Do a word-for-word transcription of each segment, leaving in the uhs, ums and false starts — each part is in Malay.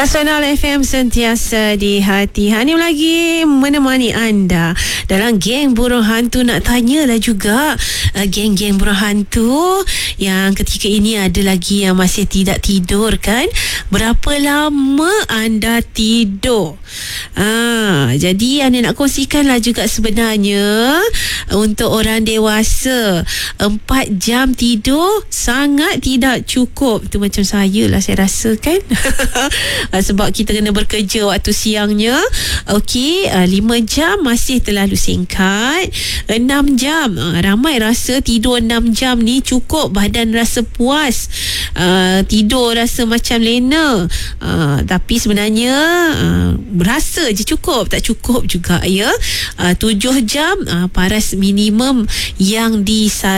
Nasional F M sentiasa di hati. Hanim lagi menemani anda dalam geng burung hantu. Nak tanyalah juga uh, geng-geng burung hantu yang ketika ini ada lagi yang masih tidak tidur kan? Berapa lama anda tidur? Ah, jadi Hanim nak kongsikanlah juga sebenarnya untuk orang dewasa empat jam tidur sangat tidak cukup. Tu macam saya lah saya rasa kan. Sebab kita kena bekerja waktu siangnya. Okey, lima jam masih terlalu singkat. Enam jam, ramai rasa tidur enam jam ni cukup, badan rasa puas, uh, tidur rasa macam lena, uh, tapi sebenarnya uh, berasa je cukup. Tak cukup juga ya. uh, Tujuh jam uh, paras minimum yang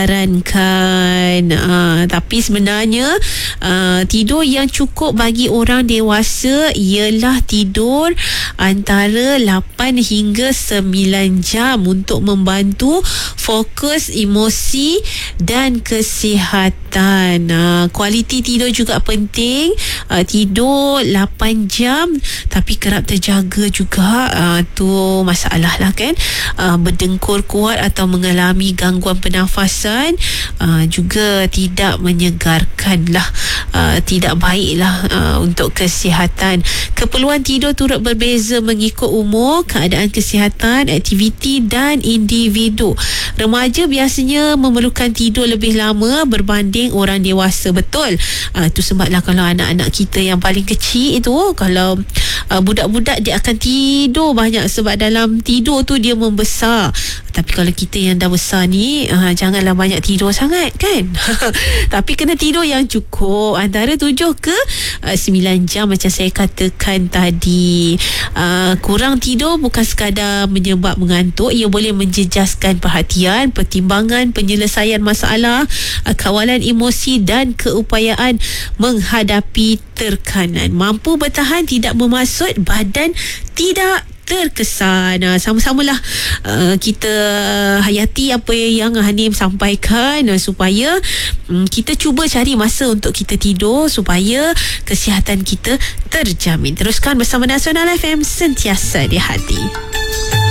disarankan. uh, Tapi sebenarnya uh, tidur yang cukup bagi orang dewasa ialah tidur antara lapan hingga sembilan jam untuk membantu fokus emosi dan kesihatan. Uh, kualiti tidur juga penting. Uh, tidur lapan jam tapi kerap terjaga juga, uh, tu masalah lah kan. Uh, berdengkur kuat atau mengalami gangguan pernafasan uh, juga tidak menyegarkan lah, uh, tidak baik lah uh, untuk kesihatan. Keperluan tidur turut berbeza mengikut umur, keadaan kesihatan, aktiviti dan individu. Remaja biasanya memerlukan tidur lebih lama berbanding orang dewasa. Betul. Uh, itu sebablah kalau anak-anak kita yang paling kecil itu, kalau uh, budak-budak dia akan tidur banyak sebab dalam tidur tu dia membesar. Tapi kalau kita yang dah besar ni, uh, janganlah banyak tidur sangat kan. Tapi kena tidur yang cukup, antara tujuh ke uh, sembilan jam macam saya katakan tadi. uh, Kurang tidur bukan sekadar menyebab mengantuk, ia boleh menjejaskan perhatian, pertimbangan, penyelesaian masalah, uh, kawalan emosi dan keupayaan menghadapi tekanan. Mampu bertahan, tidak bermaksud badan tidak terkesan. Uh, sama-samalah uh, kita hayati apa yang Hanim sampaikan, uh, supaya um, kita cuba cari masa untuk kita tidur supaya kesihatan kita terjamin. Teruskan bersama Nasional F M, sentiasa di hati.